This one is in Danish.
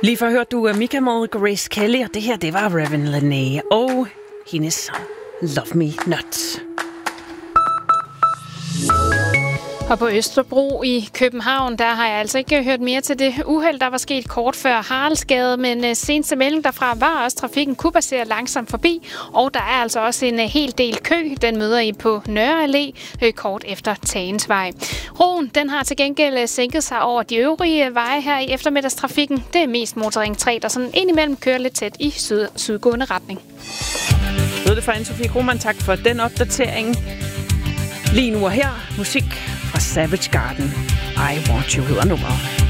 Lige før hørte du Mika med Grace Kelly, og det her, det var Raven Lenae og hendes sang Love Me Not. Og på Østerbro i København, der har jeg altså ikke hørt mere til det uheld, der var sket kort før Haraldsgade, men seneste melding derfra var også, at trafikken kunne passere langsomt forbi, og der er altså også en hel del kø. Den møder I på Nørre Allé kort efter Tagensvej. Roen, den har til gengæld sænket sig over de øvrige veje her i eftermiddagstrafikken. Det er mest motorring 3, der sådan indimellem kører lidt tæt i sydgående retning. Ved det fra Anne-Sophie Krohmann, tak for den opdatering. Lige nu og her, musik fra Savage Garden. I Want You hedder nummeret.